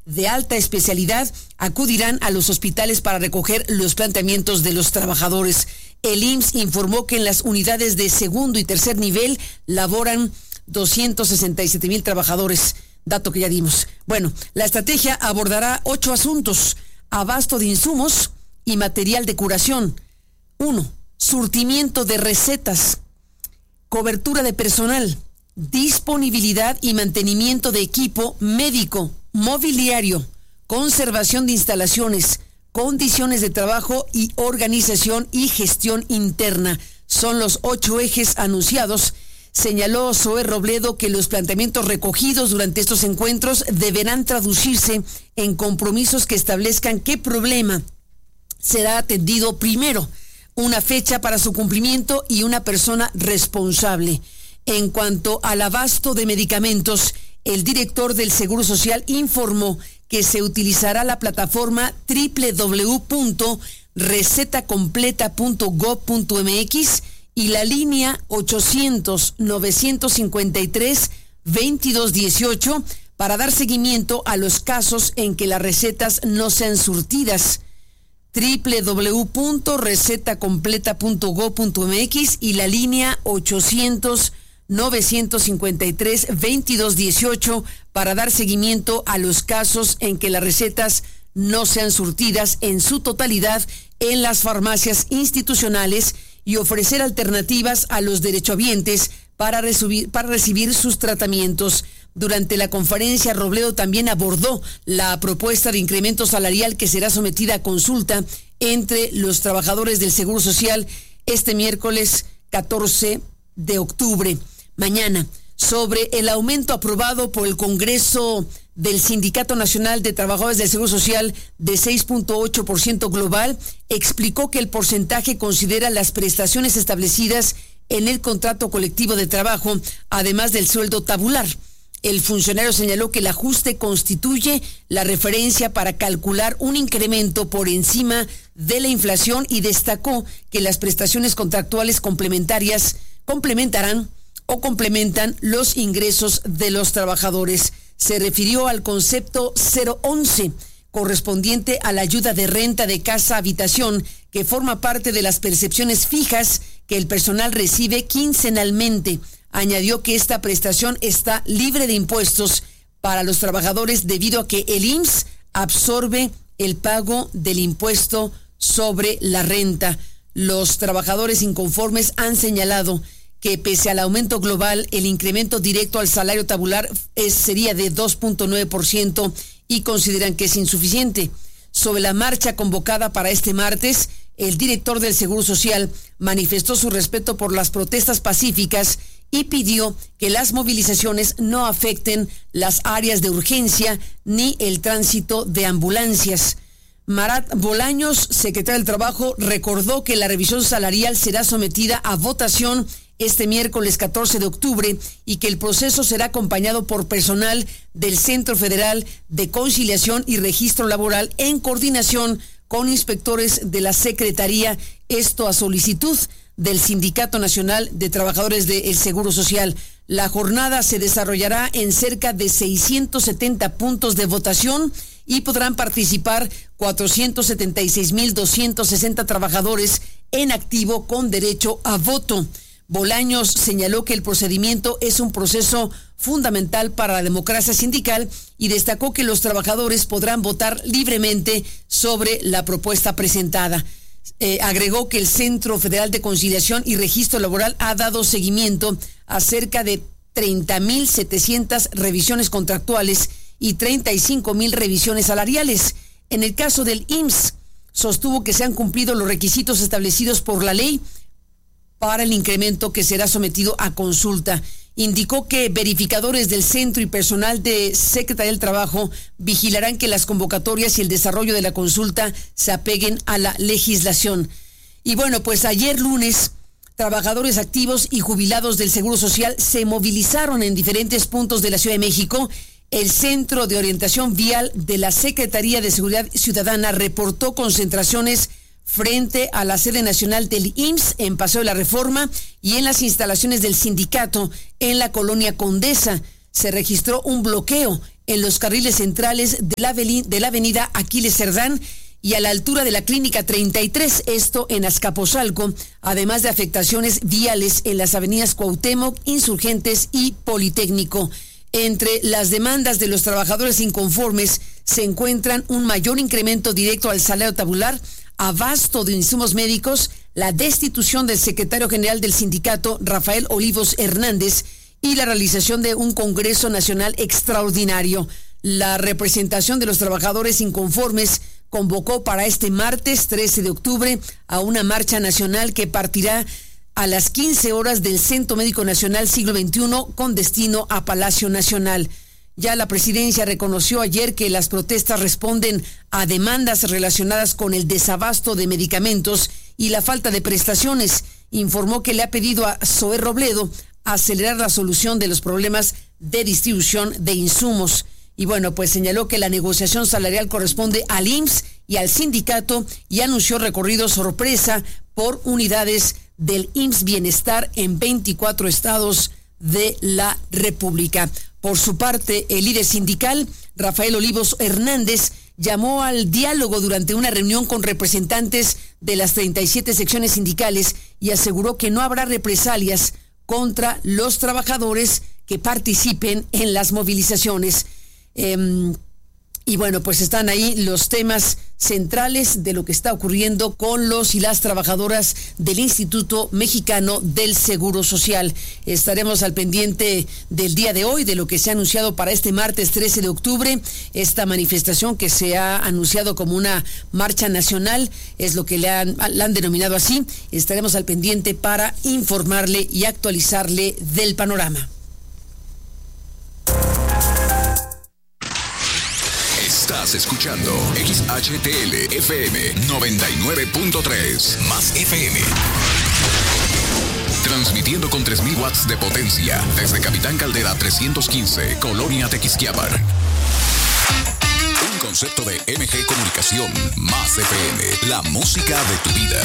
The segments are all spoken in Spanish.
de alta especialidad acudirán a los hospitales para recoger los planteamientos de los trabajadores. El IMSS informó que en las unidades de segundo y tercer nivel laboran 267,000 trabajadores, dato que ya dimos. Bueno, la estrategia abordará 8 asuntos: abasto de insumos y material de curación. 1. Surtimiento de recetas, cobertura de personal, disponibilidad y mantenimiento de equipo médico, mobiliario, conservación de instalaciones, condiciones de trabajo y organización y gestión interna. Son los 8 ejes anunciados. Señaló Zoé Robledo que los planteamientos recogidos durante estos encuentros deberán traducirse en compromisos que establezcan qué problema será atendido primero, una fecha para su cumplimiento y una persona responsable. En cuanto al abasto de medicamentos, el director del Seguro Social informó que se utilizará la plataforma www.recetacompleta.gov.mx y la línea 800-953-2218 para dar seguimiento a los casos en que las recetas no sean surtidas. www.recetacompleta.gov.mx y la línea 800-953-2218 para dar seguimiento a los casos en que las recetas no sean surtidas en su totalidad en las farmacias institucionales y ofrecer alternativas a los derechohabientes para recibir sus tratamientos. Durante la conferencia, Robledo también abordó la propuesta de incremento salarial que será sometida a consulta entre los trabajadores del Seguro Social este miércoles 14 de octubre, mañana. Sobre el aumento aprobado por el Congreso del Sindicato Nacional de Trabajadores del Seguro Social de 6.8% global, explicó que el porcentaje considera las prestaciones establecidas en el contrato colectivo de trabajo, además del sueldo tabular. El funcionario señaló que el ajuste constituye la referencia para calcular un incremento por encima de la inflación y destacó que las prestaciones contractuales complementarias complementan los ingresos de los trabajadores. Se refirió al concepto 011, correspondiente a la ayuda de renta de casa-habitación, que forma parte de las percepciones fijas que el personal recibe quincenalmente. Añadió que esta prestación está libre de impuestos para los trabajadores debido a que el IMSS absorbe el pago del impuesto sobre la renta. Los trabajadores inconformes han señalado que pese al aumento global, el incremento directo al salario tabular sería de 2.9% y consideran que es insuficiente. Sobre la marcha convocada para este martes, el director del Seguro Social manifestó su respeto por las protestas pacíficas y pidió que las movilizaciones no afecten las áreas de urgencia ni el tránsito de ambulancias. Marat Bolaños, secretario del Trabajo, recordó que la revisión salarial será sometida a votación este miércoles 14 de octubre y que el proceso será acompañado por personal del Centro Federal de Conciliación y Registro Laboral en coordinación con inspectores de la Secretaría, esto a solicitud del Sindicato Nacional de Trabajadores del Seguro Social. La jornada se desarrollará en cerca de 670 puntos de votación y podrán participar 476,260 trabajadores en activo con derecho a voto. Bolaños señaló que el procedimiento es un proceso fundamental para la democracia sindical y destacó que los trabajadores podrán votar libremente sobre la propuesta presentada. Agregó que el Centro Federal de Conciliación y Registro Laboral ha dado seguimiento a cerca de 30,700 revisiones contractuales y 35,000 revisiones salariales. En el caso del IMSS, sostuvo que se han cumplido los requisitos establecidos por la ley para el incremento que será sometido a consulta. Indicó que verificadores del centro y personal de Secretaría del Trabajo vigilarán que las convocatorias y el desarrollo de la consulta se apeguen a la legislación. Y bueno, pues ayer lunes, trabajadores activos y jubilados del Seguro Social se movilizaron en diferentes puntos de la Ciudad de México. El Centro de Orientación Vial de la Secretaría de Seguridad Ciudadana reportó concentraciones frente a la sede nacional del IMSS en Paseo de la Reforma y en las instalaciones del sindicato en la colonia Condesa. Se registró un bloqueo en los carriles centrales de la avenida Aquiles Cerdán y a la altura de la Clínica 33, esto en Azcapotzalco, además de afectaciones viales en las avenidas Cuauhtémoc, Insurgentes y Politécnico. Entre las demandas de los trabajadores inconformes se encuentran un mayor incremento directo al salario tabular, abasto de insumos médicos, la destitución del secretario general del sindicato, Rafael Olivos Hernández, y la realización de un Congreso Nacional extraordinario. La representación de los trabajadores inconformes convocó para este martes 13 de octubre a una marcha nacional que partirá a las 15 horas del Centro Médico Nacional Siglo XXI con destino a Palacio Nacional. Ya la presidencia reconoció ayer que las protestas responden a demandas relacionadas con el desabasto de medicamentos y la falta de prestaciones. Informó que le ha pedido a Zoé Robledo acelerar la solución de los problemas de distribución de insumos. Y bueno, pues señaló que la negociación salarial corresponde al IMSS y al sindicato y anunció recorrido sorpresa por unidades del IMSS Bienestar en 24 estados de la República. Por su parte, el líder sindical, Rafael Olivos Hernández, llamó al diálogo durante una reunión con representantes de las 37 secciones sindicales y aseguró que no habrá represalias contra los trabajadores que participen en las movilizaciones. Y bueno, pues están ahí los temas centrales de lo que está ocurriendo con los y las trabajadoras del Instituto Mexicano del Seguro Social. Estaremos al pendiente del día de hoy, de lo que se ha anunciado para este martes 13 de octubre. Esta manifestación que se ha anunciado como una marcha nacional, es lo que la han denominado así. Estaremos al pendiente para informarle y actualizarle del panorama. Estás escuchando XHTL FM 99.3 más FM. Transmitiendo con 3,000 watts de potencia desde Capitán Caldera 315, Colonia Tequisquiapan. Un concepto de MG Comunicación más FM, la música de tu vida.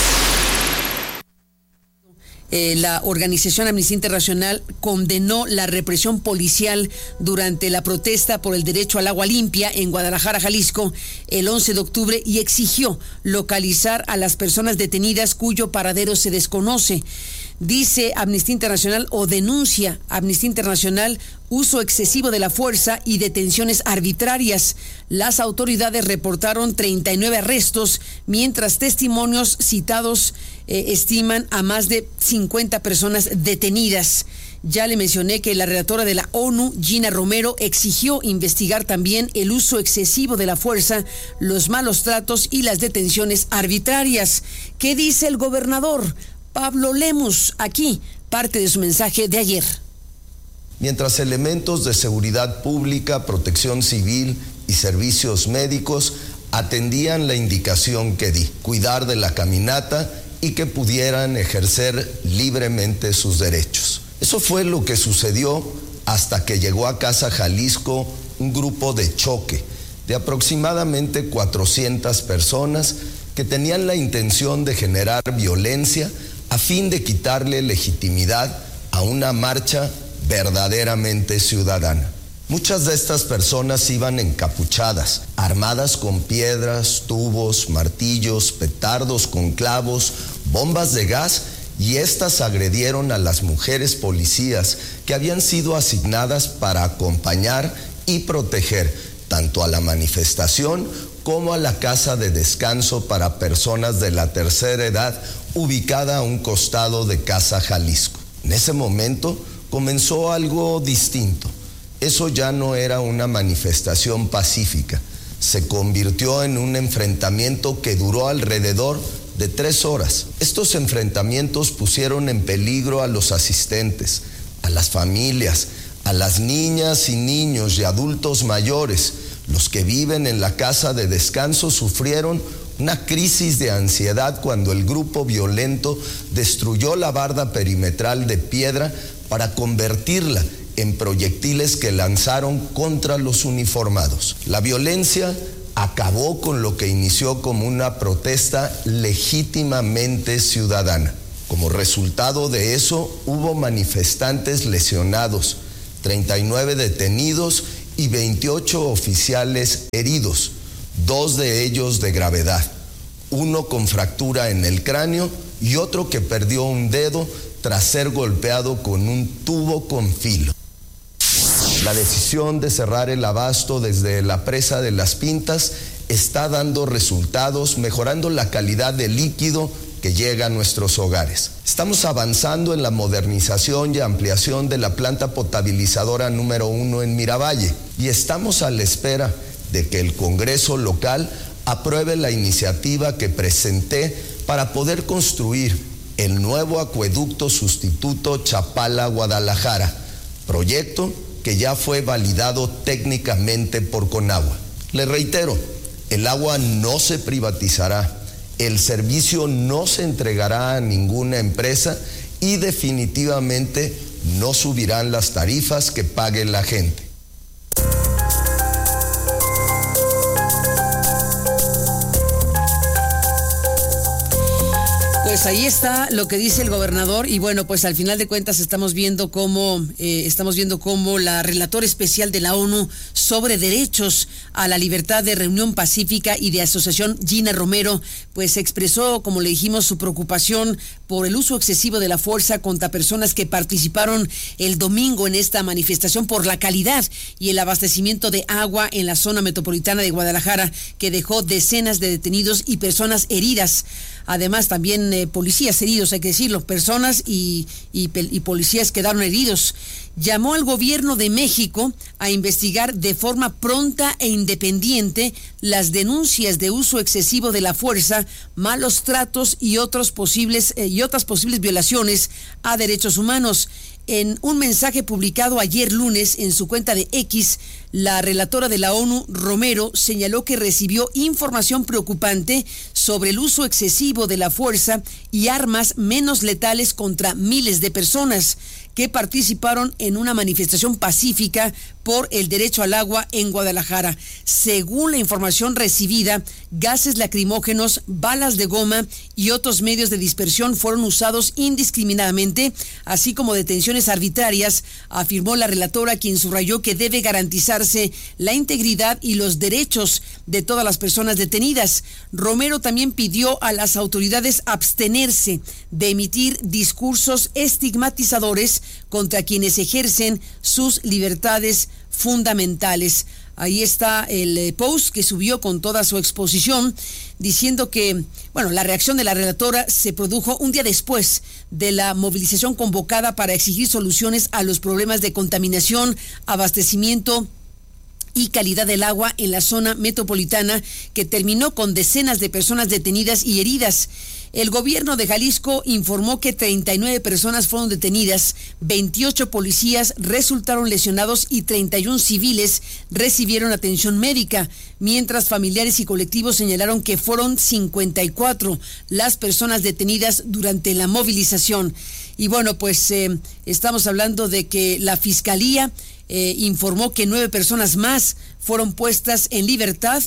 La organización Amnistía Internacional condenó la represión policial durante la protesta por el derecho al agua limpia en Guadalajara, Jalisco, el 11 de octubre y exigió localizar a las personas detenidas cuyo paradero se desconoce. Dice Amnistía Internacional o denuncia Amnistía Internacional uso excesivo de la fuerza y detenciones arbitrarias. Las autoridades reportaron 39 arrestos, mientras testimonios citados estiman a más de 50 personas detenidas. Ya le mencioné que la relatora de la ONU, Gina Romero, exigió investigar también el uso excesivo de la fuerza, los malos tratos y las detenciones arbitrarias. ¿Qué dice el gobernador Pablo Lemus? Aquí, parte de su mensaje de ayer. Mientras elementos de seguridad pública, protección civil y servicios médicos atendían la indicación que di, cuidar de la caminata y que pudieran ejercer libremente sus derechos. Eso fue lo que sucedió hasta que llegó a Casa Jalisco un grupo de choque de aproximadamente 400 personas que tenían la intención de generar violencia a fin de quitarle legitimidad a una marcha verdaderamente ciudadana. Muchas de estas personas iban encapuchadas, armadas con piedras, tubos, martillos, petardos con clavos, bombas de gas, y estas agredieron a las mujeres policías que habían sido asignadas para acompañar y proteger tanto a la manifestación como a la casa de descanso para personas de la tercera edad ubicada a un costado de Casa Jalisco. En ese momento comenzó algo distinto. Eso ya no era una manifestación pacífica. Se convirtió en un enfrentamiento que duró alrededor de 3 horas. Estos enfrentamientos pusieron en peligro a los asistentes, a las familias, a las niñas y niños y adultos mayores. Los que viven en la casa de descanso sufrieron una crisis de ansiedad cuando el grupo violento destruyó la barda perimetral de piedra para convertirla en proyectiles que lanzaron contra los uniformados. La violencia acabó con lo que inició como una protesta legítimamente ciudadana. Como resultado de eso, hubo manifestantes lesionados, 39 detenidos y 28 oficiales heridos, 2 de ellos de gravedad, 1 con fractura en el cráneo y otro que perdió un dedo tras ser golpeado con un tubo con filo. La decisión de cerrar el abasto desde la presa de Las Pintas está dando resultados, mejorando la calidad del líquido que llega a nuestros hogares. Estamos avanzando en la modernización y ampliación de la planta potabilizadora número 1 en Miravalle y estamos a la espera de que el Congreso local apruebe la iniciativa que presenté para poder construir el nuevo acueducto sustituto Chapala-Guadalajara, proyecto que ya fue validado técnicamente por Conagua. Le reitero, el agua no se privatizará, el servicio no se entregará a ninguna empresa y definitivamente no subirán las tarifas que pague la gente. Pues ahí está lo que dice el gobernador y bueno, pues al final de cuentas estamos viendo cómo la relatora especial de la ONU sobre derechos a la libertad de reunión pacífica y de asociación, Gina Romero, pues expresó, como le dijimos, su preocupación por el uso excesivo de la fuerza contra personas que participaron el domingo en esta manifestación por la calidad y el abastecimiento de agua en la zona metropolitana de Guadalajara, que dejó decenas de detenidos y personas heridas. Además, también policías heridos, hay que decirlo, personas y policías quedaron heridos. Llamó al gobierno de México a investigar de forma pronta e independiente las denuncias de uso excesivo de la fuerza, malos tratos y otras posibles violaciones a derechos humanos. En un mensaje publicado ayer lunes en su cuenta de X, la relatora de la ONU, Romero, señaló que recibió información preocupante sobre el uso excesivo de la fuerza y armas menos letales contra miles de personas que participaron en una manifestación pacífica por el derecho al agua en Guadalajara. Según la información recibida, gases lacrimógenos, balas de goma y otros medios de dispersión fueron usados indiscriminadamente, así como detenciones arbitrarias, afirmó la relatora, quien subrayó que debe garantizarse la integridad y los derechos de todas las personas detenidas. Romero también pidió a las autoridades abstenerse de emitir discursos estigmatizadores contra quienes ejercen sus libertades fundamentales. Ahí está el post que subió con toda su exposición, diciendo que, bueno, la reacción de la relatora se produjo un día después de la movilización convocada para exigir soluciones a los problemas de contaminación, abastecimiento y calidad del agua en la zona metropolitana, que terminó con decenas de personas detenidas y heridas. El gobierno de Jalisco informó que 39 personas fueron detenidas, 28 policías resultaron lesionados y 31 civiles recibieron atención médica, mientras familiares y colectivos señalaron que fueron 54 las personas detenidas durante la movilización. Y bueno, pues estamos hablando de que la Fiscalía informó que 9 personas más fueron puestas en libertad,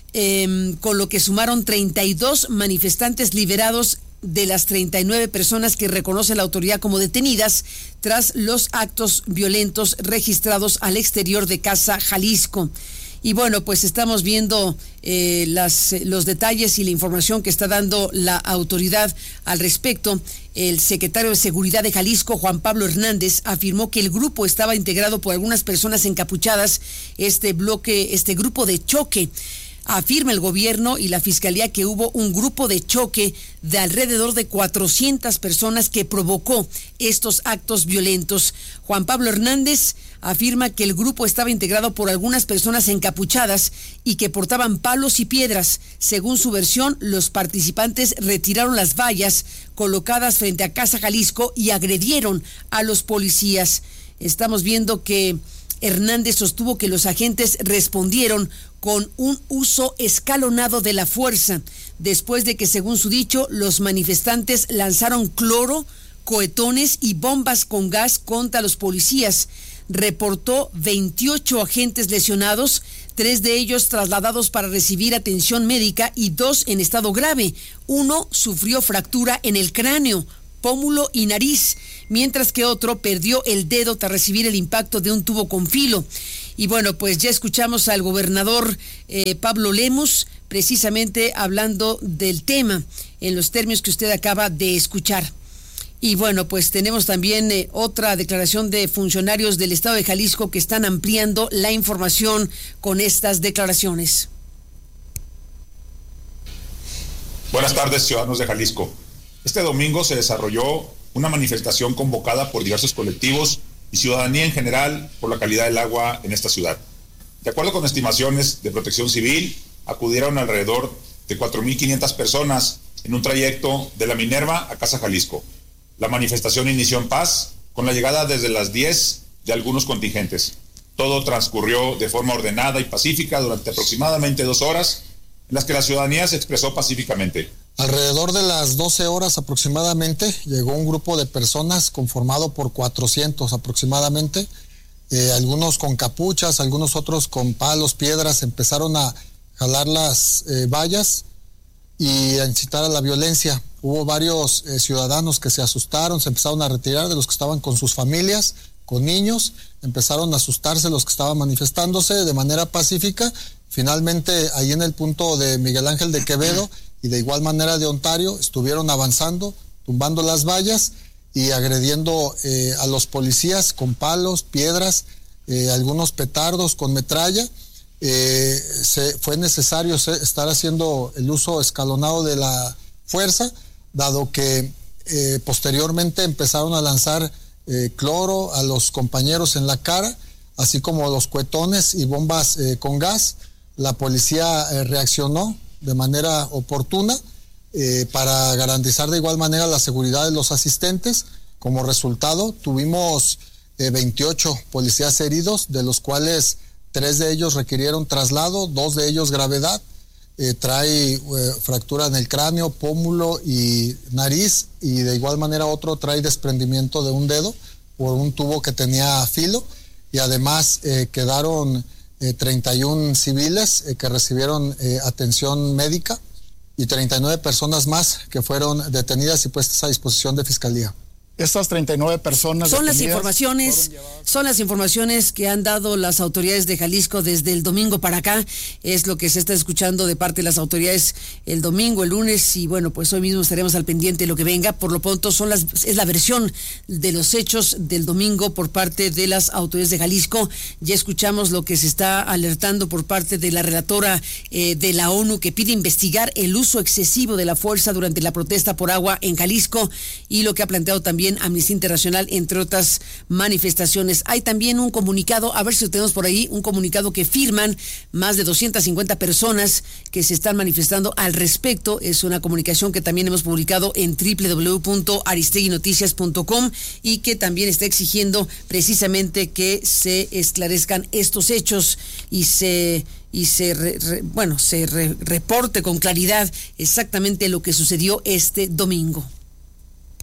con lo que sumaron 32 manifestantes liberados de las 39 personas que reconoce la autoridad como detenidas tras los actos violentos registrados al exterior de Casa Jalisco. Y bueno, pues estamos viendo los detalles y la información que está dando la autoridad al respecto. El secretario de Seguridad de Jalisco, Juan Pablo Hernández, afirmó que el grupo estaba integrado por algunas personas encapuchadas. Este grupo de choque. Afirma el gobierno y la fiscalía que hubo un grupo de choque de alrededor de 400 personas que provocó estos actos violentos. Juan Pablo Hernández afirma que el grupo estaba integrado por algunas personas encapuchadas y que portaban palos y piedras. Según su versión, los participantes retiraron las vallas colocadas frente a Casa Jalisco y agredieron a los policías. Estamos viendo que Hernández sostuvo que los agentes respondieron con un uso escalonado de la fuerza, después de que, según su dicho, los manifestantes lanzaron cloro, cohetones y bombas con gas contra los policías. Reportó 28 agentes lesionados, 3 de ellos trasladados para recibir atención médica y 2 en estado grave. Uno sufrió fractura en el cráneo, pómulo y nariz, mientras que otro perdió el dedo tras recibir el impacto de un tubo con filo. Y bueno, pues ya escuchamos al gobernador Pablo Lemus, precisamente hablando del tema en los términos que usted acaba de escuchar. Y bueno, pues tenemos también otra declaración de funcionarios del estado de Jalisco que están ampliando la información con estas declaraciones. Buenas tardes, ciudadanos de Jalisco. Este domingo se desarrolló una manifestación convocada por diversos colectivos y ciudadanía en general por la calidad del agua en esta ciudad. De acuerdo con estimaciones de Protección Civil, acudieron alrededor de 4,500 personas en un trayecto de La Minerva a Casa Jalisco. La manifestación inició en paz, con la llegada desde las 10 de algunos contingentes. Todo transcurrió de forma ordenada y pacífica durante aproximadamente 2 horas, en las que la ciudadanía se expresó pacíficamente. Alrededor de las 12 horas aproximadamente llegó un grupo de personas conformado por 400 aproximadamente, algunos con capuchas, algunos otros con palos, piedras, empezaron a jalar las vallas y a incitar a la violencia. Hubo varios ciudadanos que se asustaron, se empezaron a retirar de los que estaban con sus familias, con niños, empezaron a asustarse los que estaban manifestándose de manera pacífica. Finalmente, ahí en el punto de Miguel Ángel de Quevedo y de igual manera de Ontario, estuvieron avanzando, tumbando las vallas y agrediendo a los policías con palos, piedras, algunos petardos con metralla. Fue necesario estar haciendo el uso escalonado de la fuerza, dado que posteriormente empezaron a lanzar cloro a los compañeros en la cara, así como los cuetones y bombas con gas. La policía reaccionó de manera oportuna para garantizar de igual manera la seguridad de los asistentes. Como resultado, tuvimos 28 policías heridos, de los cuales 3 de ellos requirieron traslado, 2 de ellos gravedad. Trae fractura en el cráneo, pómulo y nariz, y de igual manera otro trae desprendimiento de un dedo por un tubo que tenía filo, y además quedaron 31 civiles que recibieron atención médica y 39 personas más que fueron detenidas y puestas a disposición de Fiscalía. Estas 39 personas son las informaciones que han dado las autoridades de Jalisco desde el domingo para acá. Es lo que se está escuchando de parte de las autoridades el domingo, el lunes, y bueno, pues hoy mismo estaremos al pendiente de lo que venga. Por lo pronto es la versión de los hechos del domingo por parte de las autoridades de Jalisco. Ya escuchamos lo que se está alertando por parte de la relatora de la ONU, que pide investigar el uso excesivo de la fuerza durante la protesta por agua en Jalisco, y lo que ha planteado también Amnistía Internacional, entre otras manifestaciones. Hay también un comunicado, a ver si tenemos por ahí, un comunicado que firman más de 250 personas que se están manifestando al respecto. Es una comunicación que también hemos publicado en www.aristeguinoticias.com y que también está exigiendo precisamente que se esclarezcan estos hechos y se reporte con claridad exactamente lo que sucedió este domingo.